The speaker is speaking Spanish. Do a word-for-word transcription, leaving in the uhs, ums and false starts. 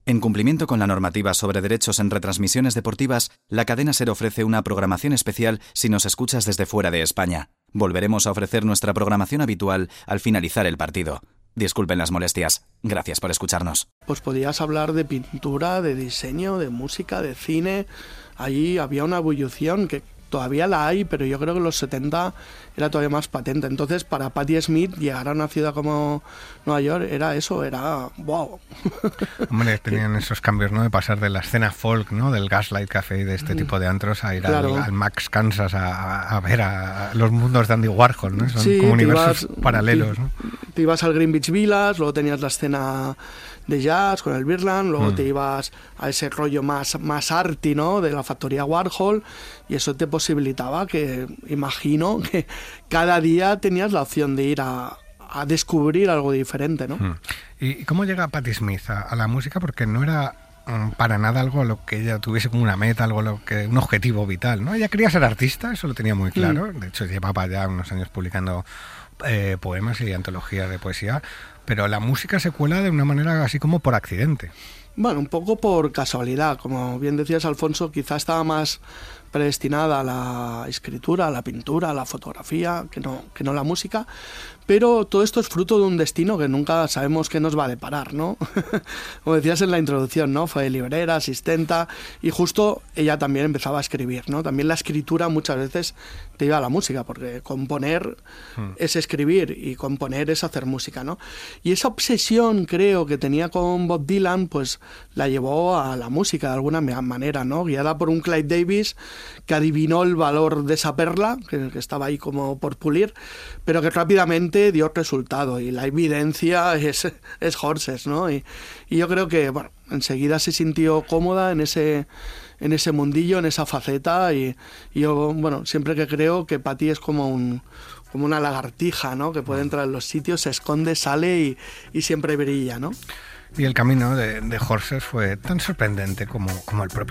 En cumplimiento con la normativa sobre derechos en retransmisiones deportivas, la cadena SER ofrece una programación especial si nos escuchas desde fuera de España. Volveremos a ofrecer nuestra programación habitual al finalizar el partido. Disculpen las molestias. Gracias por escucharnos. Pues podías hablar de pintura, de diseño, de música, de cine. Allí había una ebullición que todavía la hay, pero yo creo que en los setenta era todavía más patente. Entonces, para Patti Smith llegar a una ciudad como Nueva York era eso, era wow. Hombre, tenían esos cambios, ¿no? De pasar de la escena folk, ¿no? Del Gaslight Café y de este tipo de antros a ir claro. al, al Max Kansas a, a ver a, a los mundos de Andy Warhol, ¿no? Son sí, como universos ibas, paralelos, te, ¿no? Te ibas al Greenwich Village, luego tenías la escena de jazz con el Birdland, luego mm. te ibas a ese rollo más, más arty, ¿no? De la factoría Warhol, y eso te posibilitaba que, imagino, que cada día tenías la opción de ir a, a descubrir algo diferente, ¿no? Mm. ¿Y cómo llega Patti Smith a, a la música? Porque no era um, para nada algo a lo que ella tuviese como una meta, algo a lo que, un objetivo vital, ¿no? Ella quería ser artista, eso lo tenía muy claro, mm. de hecho llevaba ya unos años publicando eh, poemas y antologías de poesía, pero la música se cuela de una manera así como por accidente. Bueno, un poco por casualidad. Como bien decías, Alfonso, quizá estaba más predestinada a la escritura, a la pintura, a la fotografía, que no, que no la música. Pero todo esto es fruto de un destino que nunca sabemos qué nos va a deparar, ¿no? Como decías en la introducción, ¿no? Fue librera, asistenta, y justo ella también empezaba a escribir, ¿no? También la escritura muchas veces te iba a la música, porque componer hmm. es escribir y componer es hacer música, ¿no? Y esa obsesión, creo, que tenía con Bob Dylan, pues la llevó a la música de alguna manera, ¿no? Guiada por un Clive Davis que adivinó el valor de esa perla, que, que estaba ahí como por pulir, pero que rápidamente dio resultado, y la evidencia es, es Horses, ¿no? Y, y yo creo que, bueno, enseguida se sintió cómoda en ese, en ese mundillo, en esa faceta, y, y yo, bueno, siempre que creo que Patti es como un como una lagartija, ¿no? Que puede entrar en los sitios, se esconde, sale y, y siempre brilla, ¿no? Y el camino de, de Horses fue tan sorprendente como, como el propio